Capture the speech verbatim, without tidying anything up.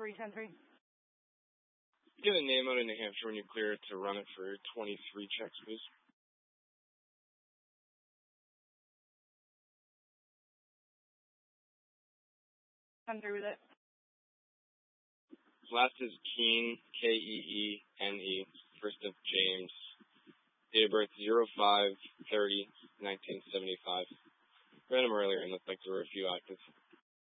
three ten three. Give a name out of New Hampshire when you clear it to run it for twenty-three checks, please. ten three with it. Last is Keene, K E E N E, first of James. Date of birth zero five thirty nineteen seventy-five. Ran him earlier and looked like there were a few active.